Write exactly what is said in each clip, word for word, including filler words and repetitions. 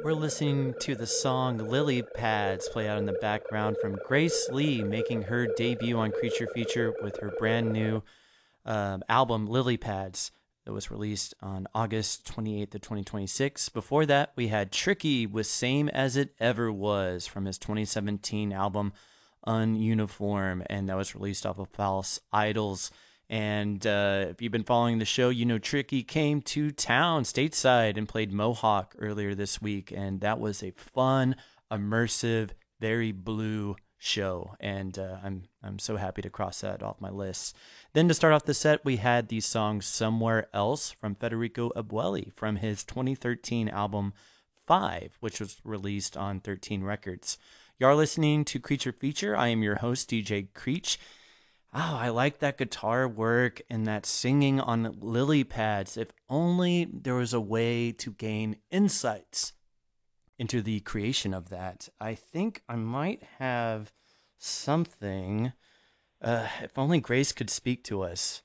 We're listening to the song Lily Pads play out in the background from Grace Lee making her debut on Creature Feature with her brand new um, album Lily Pads that was released on August twenty-eighth of twenty twenty-six. Before that, we had Tricky with Same As It Ever Was from his twenty seventeen album Ununiform, and that was released off of False Idols. And uh, if you've been following the show, you know Tricky came to town stateside and played Mohawk earlier this week. And that was a fun, immersive, very blue show. And uh, I'm I'm so happy to cross that off my list. Then to start off the set, we had the song Somewhere Else from Federico Abueli from his twenty thirteen album Five, which was released on thirteen Records. You are listening to Creature Feature. I am your host, D J Creech. Oh, I like that guitar work and that singing on lily pads. If only there was a way to gain insights into the creation of that. I think I might have something. Uh, if only Grace could speak to us.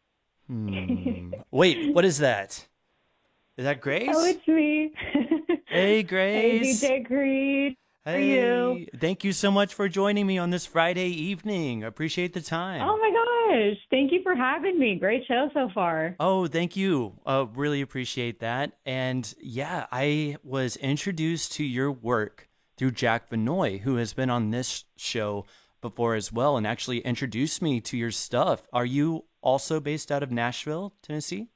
Hmm. Wait, what is that? Is that Grace? Oh, it's me. Hey, Grace. Hey, D J Creed. Hey, you? Thank you so much for joining me on this Friday evening. I appreciate the time. Oh my gosh. Thank you for having me. Great show so far. Oh, thank you. Uh, really appreciate that. And yeah, I was introduced to your work through Jack Vanoy, who has been on this show before as well, and actually introduced me to your stuff. Are you also based out of Nashville, Tennessee?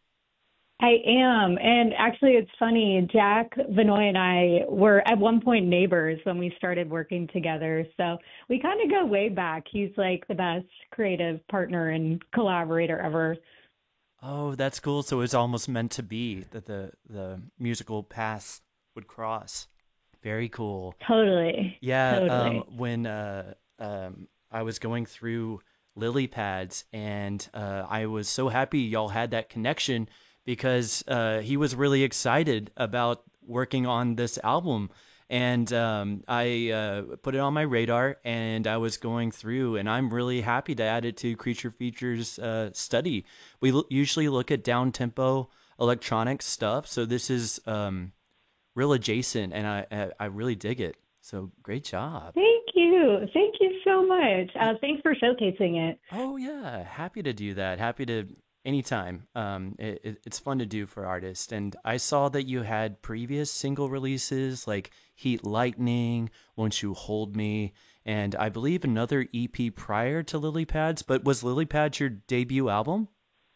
I am. And actually, it's funny. Jack Vanoy and I were at one point neighbors when we started working together. So we kind of go way back. He's like the best creative partner and collaborator ever. Oh, that's cool. So it's almost meant to be that the, the musical paths would cross. Very cool. Totally. Yeah. Totally. Um, when uh, um, I was going through Lily Pads, and uh, I was so happy y'all had that connection, because uh, he was really excited about working on this album. And um, I uh, put it on my radar, and I was going through, and I'm really happy to add it to Creature Features uh, study. We l- usually look at down-tempo electronic stuff, so this is um, real adjacent, and I, I, I really dig it. So great job. Thank you. Thank you so much. Uh, thanks for showcasing it. Oh, yeah. Happy to do that. Happy to... Anytime. Um, it, it, it's fun to do for artists. And I saw that you had previous single releases like Heat Lightning, Won't You Hold Me, and I believe another E P prior to Lily Pads. But was Lily Pads your debut album?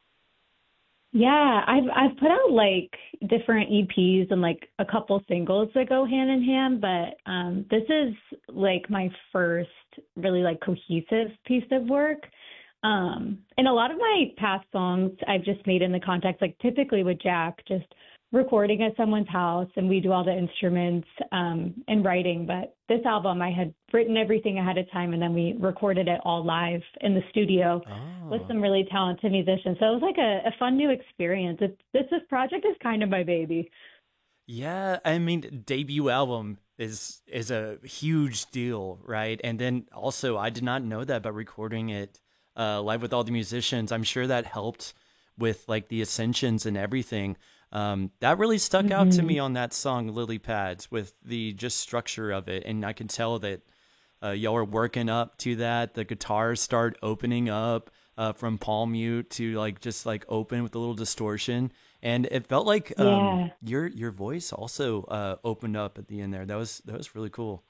Yeah, I've I've put out like different E Ps and like a couple singles that go hand in hand, but um, this is like my first really like cohesive piece of work. Um, and a lot of my past songs I've just made in the context, like typically with Jack, just recording at someone's house and we do all the instruments um, and writing. But this album, I had written everything ahead of time and then we recorded it all live in the studio Oh. with some really talented musicians. So it was like a, a fun new experience. It's, this, this project is kind of my baby. Yeah, I mean, debut album is is a huge deal, right? And then also, I did not know that, but recording it Uh, live with all the musicians, I'm sure that helped with like the ascensions and everything. Um, that really stuck mm-hmm. out to me on that song Lily Pads, with the just structure of it. And I can tell that uh, y'all are working up to that. The guitars start opening up uh, from palm mute to like just like open with a little distortion. And it felt like um, yeah. your your voice also uh, opened up at the end there. That was that was really cool.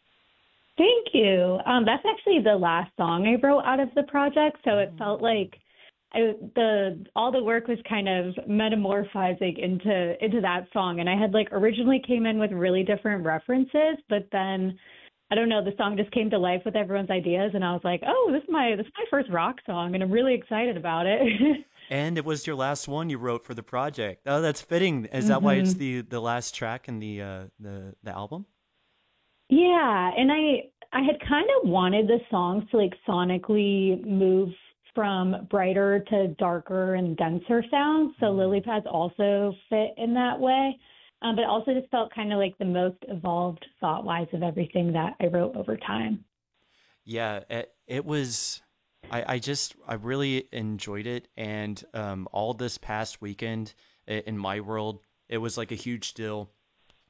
Thank you. Um, that's actually the last song I wrote out of the project, so it felt like I, the all the work was kind of metamorphizing into into that song. And I had like originally came in with really different references, but then I don't know, the song just came to life with everyone's ideas, and I was like, oh, this is my this is my first rock song, and I'm really excited about it. And it was your last one you wrote for the project. Oh, that's fitting. Is that mm-hmm. why it's the the last track in the uh, the the album? Yeah, and I I had kind of wanted the songs to like sonically move from brighter to darker and denser sounds. So Lily Pads also fit in that way. Um, but also just felt kind of like the most evolved thought-wise of everything that I wrote over time. Yeah, it, it was, I, I just, I really enjoyed it. And um, all this past weekend in my world, it was like a huge deal.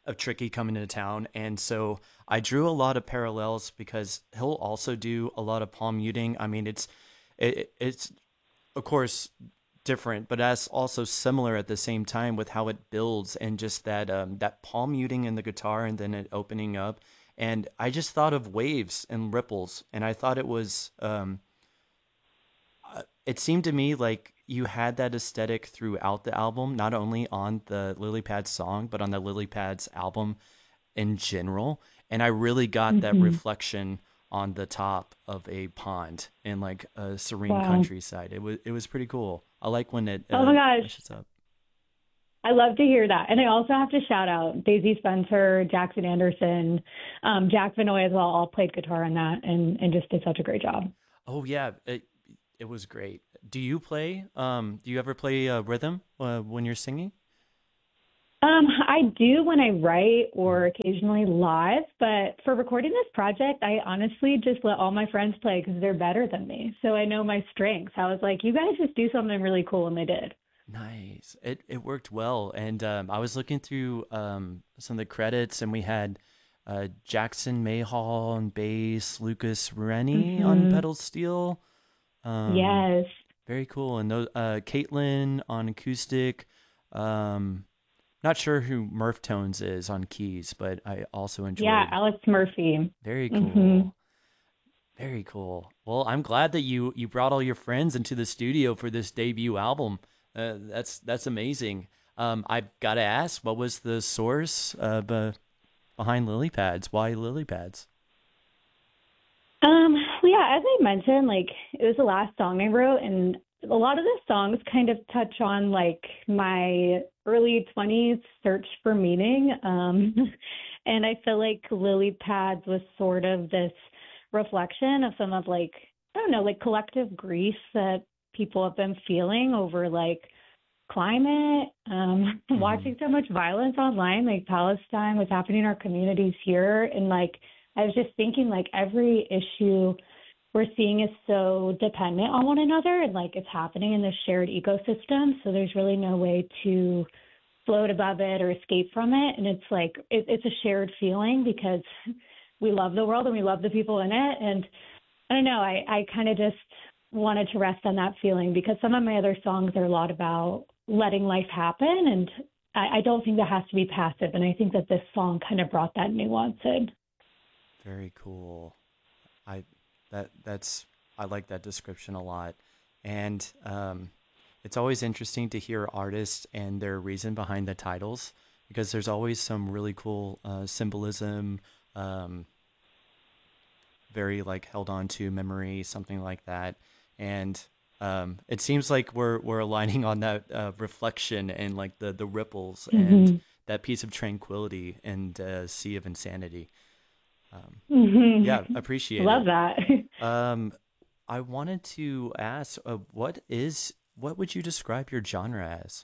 of Tricky coming into town, and so I drew a lot of parallels because he'll also do a lot of palm muting. I mean, it's it, it's of course different, but that's also similar at the same time with how it builds and just that um, that palm muting in the guitar and then it opening up. And I just thought of waves and ripples, and I thought it was um, uh, it seemed to me like you had that aesthetic throughout the album, not only on the Lily Pads song, but on the Lily Pads album in general. And I really got that Hmm. reflection on the top of a pond in like a serene Wow. countryside. It was it was pretty cool. I like when it Oh uh, my gosh. flashes up. I love to hear that. And I also have to shout out Daisy Spencer, Jackson Anderson, um, Jack Vinoy as well, all played guitar on that and, and just did such a great job. Oh yeah, it it was great. Do you play? Um, do you ever play uh, rhythm uh, when you're singing? Um, I do when I write or Mhm. occasionally live, but for recording this project, I honestly just let all my friends play because they're better than me. So I know my strengths. I was like, you guys just do something really cool, and they did. Nice. It it worked well, and um, I was looking through um, some of the credits, and we had uh, Jackson Mayhall on bass, Lucas Rennie on Hmm. pedal steel. Um, Yes. Very cool. And those uh, Caitlin on acoustic. Um, Not sure who Murph Tones is on keys, but I also Yeah, enjoyed. Alex Murphy. Very Hmm. cool. Very cool. Well, I'm glad that you you brought all your friends into the studio for this debut album. Uh, that's that's amazing. Um, I've got to ask, what was the source uh, be- behind Lily Pads? Why Lily Pads? Um, well, yeah, as I mentioned, like it was the last song I wrote, and a lot of the songs kind of touch on like my early twenties search for meaning. Um, and I feel like Lily Pads was sort of this reflection of some of like, I don't know, like collective grief that people have been feeling over like climate, um, Hmm. watching so much violence online, like Palestine, what's happening in our communities here. And like, I was just thinking, like, every issue we're seeing is so dependent on one another and like it's happening in this shared ecosystem. So there's really no way to float above it or escape from it. And it's like, it, it's a shared feeling because we love the world and we love the people in it. And I don't know, I, I kind of just wanted to rest on that feeling because some of my other songs are a lot about letting life happen. And I, I don't think that has to be passive. And I think that this song kind of brought that nuance in. Very cool. I that that's I like that description a lot, and um, it's always interesting to hear artists and their reason behind the titles because there's always some really cool uh, symbolism, um, very like held on to memory, something like that, and um, it seems like we're we're aligning on that uh, reflection and like the the ripples and Hmm. that piece of tranquility and uh, sea of insanity. Um, Hmm. yeah, appreciate Love it. that. Um, I wanted to ask, uh, what is what would you describe your genre as?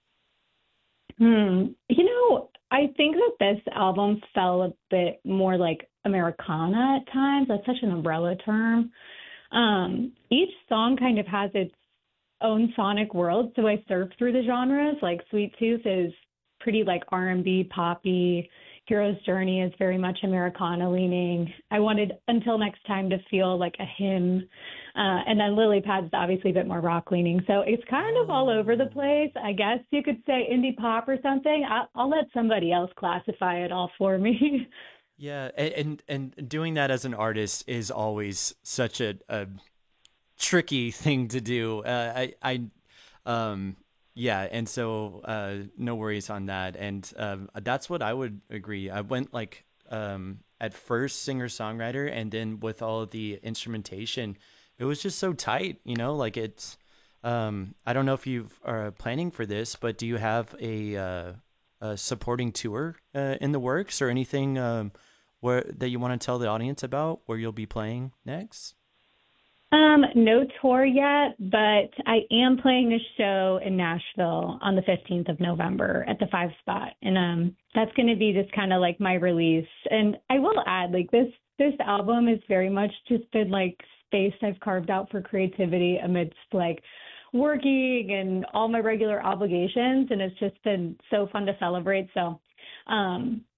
Hmm. You know, I think that this album felt a bit more like Americana at times. That's such an umbrella term. Um, each song kind of has its own sonic world, so I surf through the genres. Like Sweet Tooth is pretty like R and B poppy. Hero's Journey is very much Americana leaning. I wanted Until Next Time to feel like a hymn. Uh, and then Lily Pad's obviously a bit more rock leaning. So it's kind of all over the Oh, place. I guess you could say indie pop or something. I'll, I'll let somebody else classify it all for me. yeah, a- and and doing that as an artist is always such a, a tricky thing to do. Uh, I I um yeah, and so uh no worries on that. And um that's what I would agree. I went like um at first singer-songwriter and then with all of the instrumentation, it was just so tight, you know, like it's um I don't know if you are planning for this, but do you have a uh a supporting tour uh, in the works or anything um where that you want to tell the audience about where you'll be playing next? Um, no tour yet, but I am playing a show in Nashville on the fifteenth of November at the Five Spot. And um that's going to be just kind of like my release. And I will add like this this album is very much just been like space I've carved out for creativity amidst like working and all my regular obligations and it's just been so fun to celebrate. So, um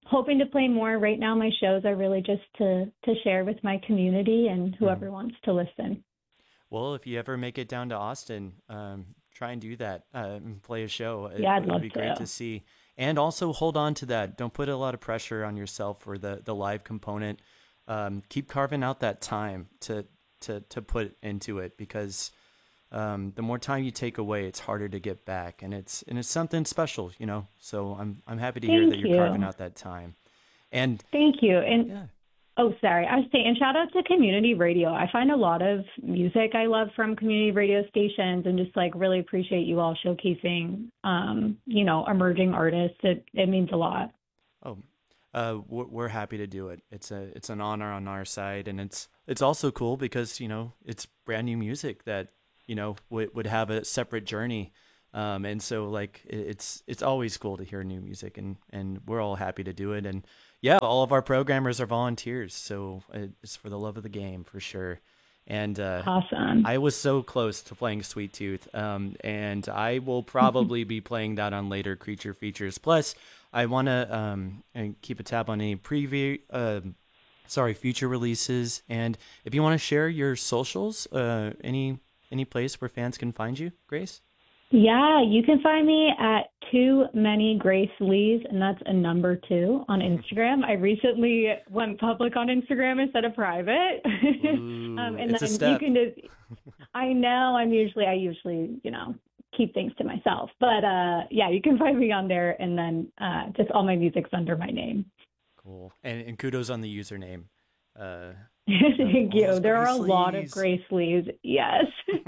hoping to play more. Right now, my shows are really just to, to share with my community and whoever mm. wants to listen. Well, if you ever make it down to Austin, um, try and do that uh, and play a show. It, yeah, I'd it love would be to. great to see. And also hold on to that. Don't put a lot of pressure on yourself for the, the live component. Um, keep carving out that time to, to, to put into it, because um, the more time you take away, it's harder to get back. And it's and it's something special, you know. So I'm I'm happy to Thank hear that you're you. carving out that time. And thank you. And yeah. Oh, sorry. I was saying, and shout out to community radio. I find a lot of music I love from community radio stations, and just like really appreciate you all showcasing, um, you know, emerging artists. It it means a lot. Oh, uh, we're, we're happy to do it. It's a it's an honor on our side, and it's it's also cool because, you know, it's brand new music that, you know, would would have a separate journey. Um, and so like it's it's always cool to hear new music, and, and we're all happy to do it. And yeah, all of our programmers are volunteers, so it's for the love of the game for sure. And uh, awesome. I was so close to playing Sweet Tooth, um, and I will probably be playing that on later Creature Features. Plus, I want to um, keep a tab on any preview, uh, sorry, future releases. And if you want to share your socials, uh, any any place where fans can find you, Grace? Yeah, you can find me at Too Many Grace Lees, and that's a number two on Instagram. I recently went public on Instagram instead of private. Ooh, um, and it's then a step. you can just, I know I'm usually, I usually, you know, keep things to myself. But uh, yeah, you can find me on there, and then uh, just all my music's under my name. Cool. And, and kudos on the username. Uh, Thank you. There Grace are a Lees. lot of Grace Lees. Yes.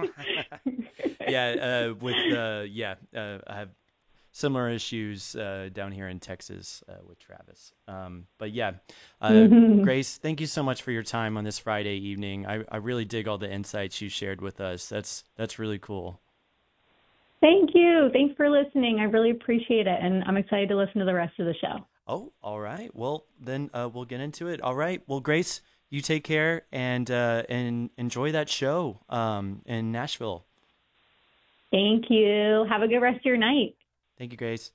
yeah. Uh, with uh, yeah, uh, I have similar issues uh, down here in Texas uh, with Travis. Um, but yeah, uh, mm-hmm. Grace, thank you so much for your time on this Friday evening. I, I really dig all the insights you shared with us. That's that's really cool. Thank you. Thanks for listening. I really appreciate it, and I'm excited to listen to the rest of the show. Oh, all right. Well, then uh, we'll get into it. All right. Well, Grace, you take care and uh, and enjoy that show um, in Nashville. Thank you. Have a good rest of your night. Thank you, Grace.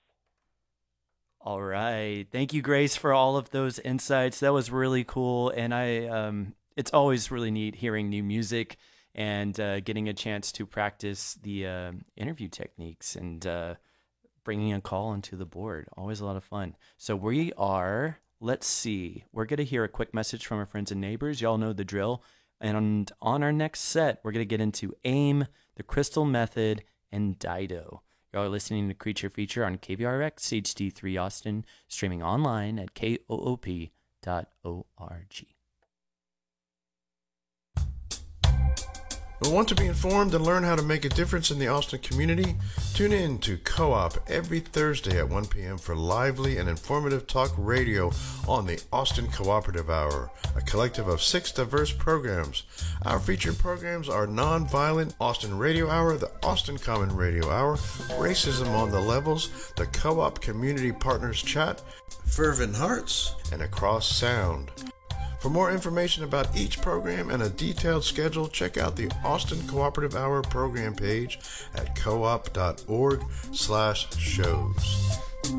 All right. Thank you, Grace, for all of those insights. That was really cool. And I, um, it's always really neat hearing new music and uh, getting a chance to practice the uh, interview techniques and uh, bringing a call into the board. Always a lot of fun. So we are... Let's see. We're going to hear a quick message from our friends and neighbors. Y'all know the drill. And on our next set, we're going to get into AIM, the Crystal Method, and Dido. Y'all are listening to Creature Feature on K V R X H D three Austin, streaming online at K O O P dot org. Want to be informed and learn how to make a difference in the Austin community? Tune in to Co-op every Thursday at one p.m. for lively and informative talk radio on the Austin Cooperative Hour, a collective of six diverse programs. Our featured programs are Nonviolent Austin Radio Hour, the Austin Common Radio Hour, Racism on the Levels, the Co-op Community Partners Chat, Fervent Hearts, and Across Sound. For more information about each program and a detailed schedule, check out the Austin Cooperative Hour program page at coop dot org slash shows.